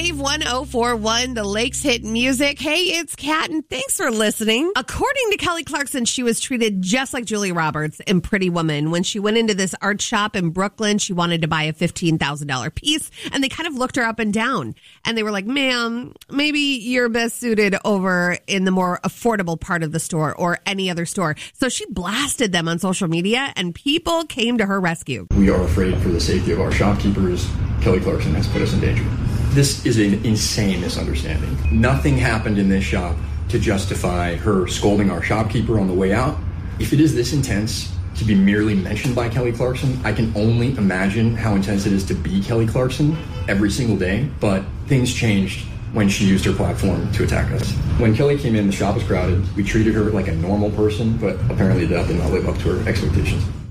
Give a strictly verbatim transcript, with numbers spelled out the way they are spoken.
Wave one oh four point one, the Lakes Hit Music. Hey, it's Kat, and thanks for listening. According to Kelly Clarkson, she was treated just like Julia Roberts in Pretty Woman. When she went into this art shop in Brooklyn, she wanted to buy a fifteen thousand dollars piece, and they kind of looked her up and down. And they were like, ma'am, maybe you're best suited over in the more affordable part of the store or any other store. So she blasted them on social media, and people came to her rescue. We are afraid for the safety of our shopkeepers. Kelly Clarkson has put us in danger. This is an insane misunderstanding. Nothing happened in this shop to justify her scolding our shopkeeper on the way out. If it is this intense to be merely mentioned by Kelly Clarkson, I can only imagine how intense it is to be Kelly Clarkson every single day. But things changed when she used her platform to attack us. When Kelly came in, the shop was crowded. We treated her like a normal person, but apparently that did not live up to her expectations.